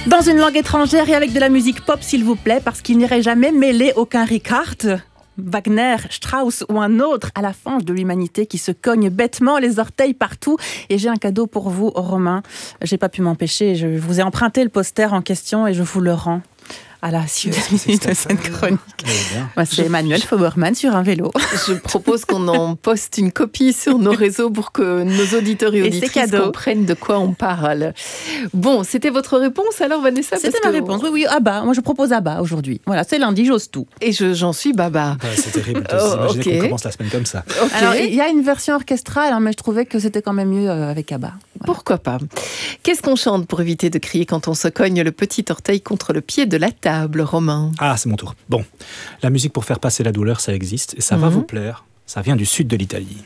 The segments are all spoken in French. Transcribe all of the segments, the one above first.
Dans une langue étrangère et avec de la musique pop, s'il vous plaît, parce qu'il n'irait jamais mêler aucun Richard, Wagner, Strauss ou un autre à la fange de l'humanité qui se cogne bêtement les orteils partout. Et j'ai un cadeau pour vous, Romain. J'ai pas pu m'empêcher. Je vous ai emprunté le poster en question et je vous le rends à la suite de cette chronique. C'est Emmanuel Fauberman sur un vélo. Je propose qu'on en poste une copie sur nos réseaux pour que nos auditeurs et auditrices comprennent de quoi on parle. Bon, c'était votre réponse alors, Vanessa? C'était ma réponse, oui, Abba. Moi, je propose Abba aujourd'hui. Voilà, c'est lundi, j'ose tout. Et j'en suis Baba. C'est terrible. Imaginez qu'on commence la semaine comme ça. Okay. Alors, il y a une version orchestrale, mais je trouvais que c'était quand même mieux avec Abba. Voilà. Pourquoi pas? Qu'est-ce qu'on chante pour éviter de crier quand on se cogne le petit orteil contre le pied de la table, Romain? Ah, c'est mon tour. Bon, la musique pour faire passer la douleur, ça existe et ça va vous plaire. Ça vient du sud de l'Italie.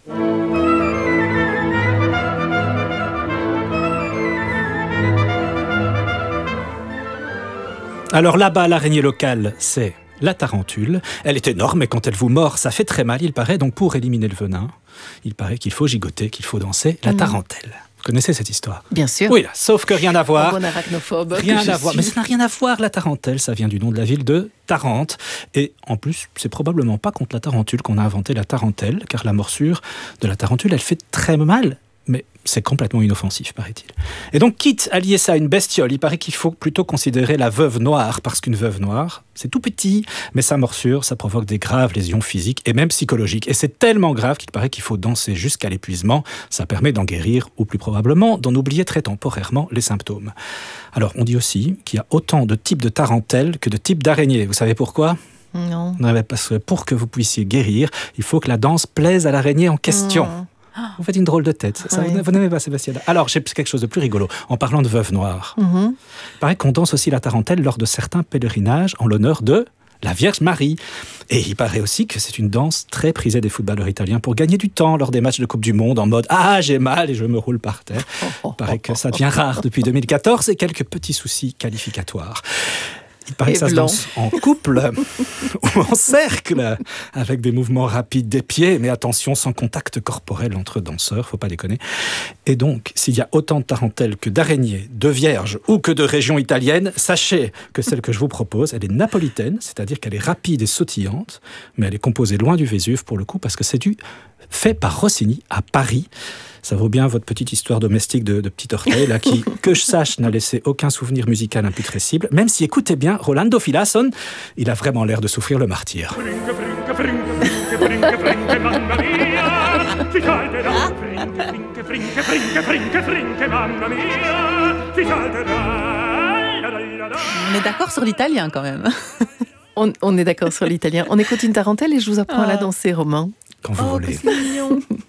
Alors là-bas, l'araignée locale, c'est la tarentule. Elle est énorme et quand elle vous mord, ça fait très mal, il paraît. Donc pour éliminer le venin, il paraît qu'il faut gigoter, qu'il faut danser la tarentelle. Vous connaissez cette histoire? Bien sûr. Oui, sauf que rien à voir. Bon arachnophobe. Rien à voir. Mais ça n'a rien à voir, la tarentelle. Ça vient du nom de la ville de Tarente. Et en plus, c'est probablement pas contre la tarentule qu'on a inventé la tarentelle, car la morsure de la tarentule, elle fait très mal. Mais c'est complètement inoffensif, paraît-il. Et donc, quitte à lier ça à une bestiole, il paraît qu'il faut plutôt considérer la veuve noire, parce qu'une veuve noire, c'est tout petit, mais sa morsure, ça provoque des graves lésions physiques et même psychologiques. Et c'est tellement grave qu'il paraît qu'il faut danser jusqu'à l'épuisement. Ça permet d'en guérir, ou plus probablement, d'en oublier très temporairement les symptômes. Alors, on dit aussi qu'il y a autant de types de tarentelle que de types d'araignées. Vous savez pourquoi ? Non. Parce que pour que vous puissiez guérir, il faut que la danse plaise à l'araignée en question. Vous faites une drôle de tête. Ça, oui. Vous n'aimez pas Sébastien? Alors, j'ai quelque chose de plus rigolo. En parlant de veuve noire, il paraît qu'on danse aussi la tarentelle lors de certains pèlerinages en l'honneur de la Vierge Marie. Et il paraît aussi que c'est une danse très prisée des footballeurs italiens pour gagner du temps lors des matchs de Coupe du Monde en mode « Ah, j'ai mal et je me roule par terre ». Il paraît que ça devient rare depuis 2014 et quelques petits soucis qualificatoires. Il paraît que ça se danse en couple ou en cercle, avec des mouvements rapides des pieds, mais attention, sans contact corporel entre danseurs, faut pas déconner. Et donc, s'il y a autant de tarentelles que d'araignées, de vierges ou que de régions italiennes, sachez que celle que je vous propose, elle est napolitaine, c'est-à-dire qu'elle est rapide et sautillante, mais elle est composée loin du Vésuve pour le coup, parce que c'est fait par Rossini à Paris. Ça vaut bien votre petite histoire domestique de petit orteil, là, qui, que je sache, n'a laissé aucun souvenir musical imputrescible, même si, écoutez bien, Rolando Filasson, il a vraiment l'air de souffrir le martyre. On est d'accord sur l'italien, quand même. On est d'accord sur l'italien. On écoute une tarentelle et je vous apprends à la danser, Romain. Quand vous voulez. C'est mignon.